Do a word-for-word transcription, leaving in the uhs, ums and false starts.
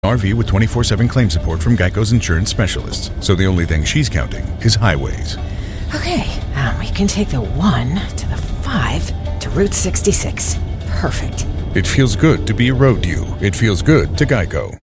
R V with twenty-four seven claim support from Geico's insurance specialists. So the only thing she's counting is highways. Okay, um, we can take the one to the five to Route sixty-six. Perfect. It feels good to be a road you. It feels good to Geico.